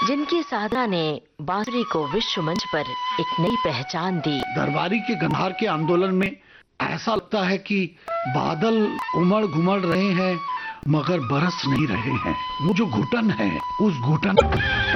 जिनकी साधना ने बांसुरी को विश्व मंच पर एक नई पहचान दी। दरबारी के गंधार के आंदोलन में ऐसा लगता है कि बादल उमड़ घुमड़ रहे हैं मगर बरस नहीं रहे हैं। वो जो घुटन है, उस घुटन